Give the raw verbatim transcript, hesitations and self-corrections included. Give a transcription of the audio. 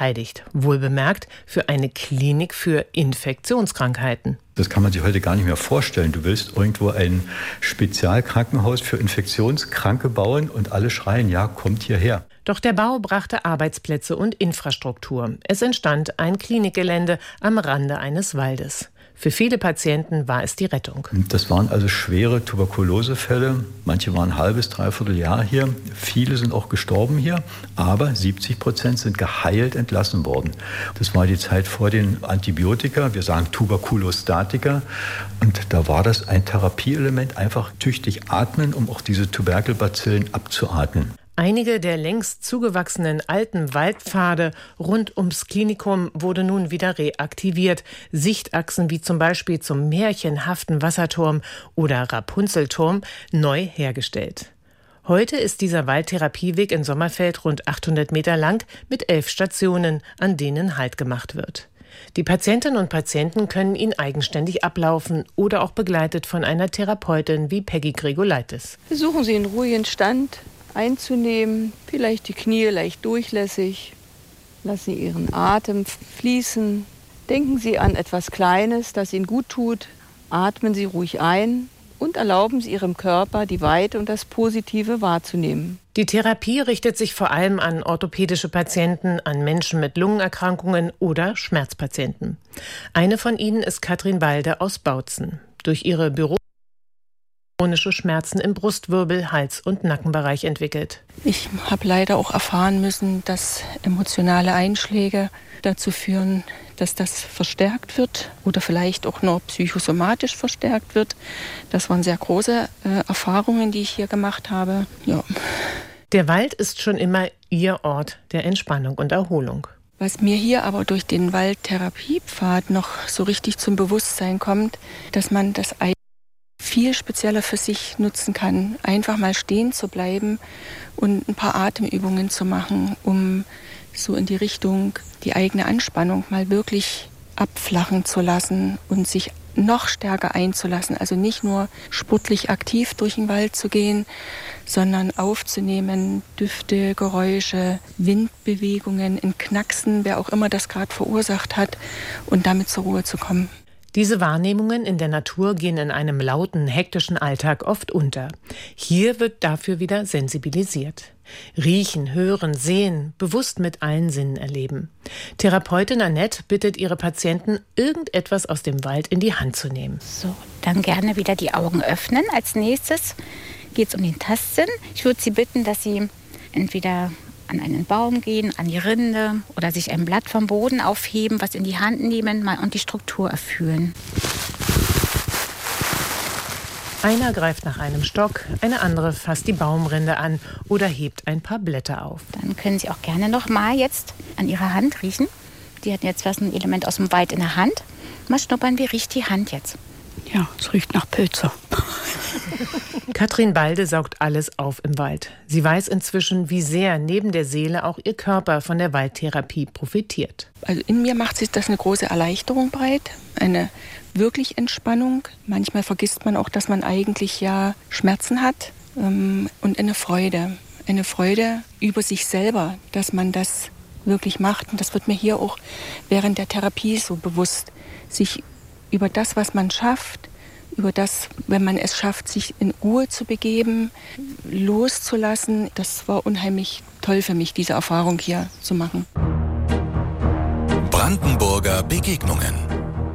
verteidigt. Wohlbemerkt für eine Klinik für Infektionskrankheiten. Das kann man sich heute gar nicht mehr vorstellen. Du willst irgendwo ein Spezialkrankenhaus für Infektionskranke bauen und alle schreien, ja, kommt hierher. Doch der Bau brachte Arbeitsplätze und Infrastruktur. Es entstand ein Klinikgelände am Rande eines Waldes. Für viele Patienten war es die Rettung. Das waren also schwere Tuberkulosefälle. Manche waren ein halbes, dreiviertel Jahr hier. Viele sind auch gestorben hier. Aber siebzig Prozent sind geheilt entlassen worden. Das war die Zeit vor den Antibiotika. Wir sagen Tuberkulostatika. Und da war das ein Therapieelement. Einfach tüchtig atmen, um auch diese Tuberkelbazillen abzuatmen. Einige der längst zugewachsenen alten Waldpfade rund ums Klinikum wurde nun wieder reaktiviert. Sichtachsen wie zum Beispiel zum märchenhaften Wasserturm oder Rapunzelturm neu hergestellt. Heute ist dieser Waldtherapieweg in Sommerfeld rund achthundert Meter lang mit elf Stationen, an denen Halt gemacht wird. Die Patientinnen und Patienten können ihn eigenständig ablaufen oder auch begleitet von einer Therapeutin wie Peggy Gregolaitis. Versuchen Sie einen ruhigen Stand einzunehmen, vielleicht die Knie leicht durchlässig. Lassen Sie Ihren Atem fließen. Denken Sie an etwas Kleines, das Ihnen gut tut. Atmen Sie ruhig ein und erlauben Sie Ihrem Körper, die Weite und das Positive wahrzunehmen. Die Therapie richtet sich vor allem an orthopädische Patienten, an Menschen mit Lungenerkrankungen oder Schmerzpatienten. Eine von ihnen ist Katrin Balde aus Bautzen. Durch ihre Büro chronische Schmerzen im Brustwirbel, Hals- und Nackenbereich entwickelt. Ich habe leider auch erfahren müssen, dass emotionale Einschläge dazu führen, dass das verstärkt wird oder vielleicht auch nur psychosomatisch verstärkt wird. Das waren sehr große äh, Erfahrungen, die ich hier gemacht habe. Ja. Der Wald ist schon immer ihr Ort der Entspannung und Erholung. Was mir hier aber durch den Waldtherapiepfad noch so richtig zum Bewusstsein kommt, dass man das eigentlich viel spezieller für sich nutzen kann, einfach mal stehen zu bleiben und ein paar Atemübungen zu machen, um so in die Richtung die eigene Anspannung mal wirklich abflachen zu lassen und sich noch stärker einzulassen. Also nicht nur sportlich aktiv durch den Wald zu gehen, sondern aufzunehmen, Düfte, Geräusche, Windbewegungen, ein Knacksen, wer auch immer das gerade verursacht hat, und damit zur Ruhe zu kommen. Diese Wahrnehmungen in der Natur gehen in einem lauten, hektischen Alltag oft unter. Hier wird dafür wieder sensibilisiert. Riechen, hören, sehen, bewusst mit allen Sinnen erleben. Therapeutin Annette bittet ihre Patienten, irgendetwas aus dem Wald in die Hand zu nehmen. So, dann gerne wieder die Augen öffnen. Als nächstes geht es um den Tastsinn. Ich würde Sie bitten, dass Sie entweder an einen Baum gehen, an die Rinde oder sich ein Blatt vom Boden aufheben, was in die Hand nehmen mal und die Struktur erfühlen. Einer greift nach einem Stock, eine andere fasst die Baumrinde an oder hebt ein paar Blätter auf. Dann können Sie auch gerne noch mal jetzt an Ihrer Hand riechen. Die hatten jetzt was ein Element aus dem Wald in der Hand. Mal schnuppern, wie riecht die Hand jetzt? Ja, es riecht nach Pilze. Katrin Balde saugt alles auf im Wald. Sie weiß inzwischen, wie sehr neben der Seele auch ihr Körper von der Waldtherapie profitiert. Also in mir macht sich das eine große Erleichterung breit, eine wirklich Entspannung. Manchmal vergisst man auch, dass man eigentlich ja Schmerzen hat, ähm, und eine Freude. Eine Freude über sich selber, dass man das wirklich macht. Und das wird mir hier auch während der Therapie so bewusst, sich über das, was man schafft, über das, wenn man es schafft, sich in Ruhe zu begeben, loszulassen. Das war unheimlich toll für mich, diese Erfahrung hier zu machen. Brandenburger Begegnungen.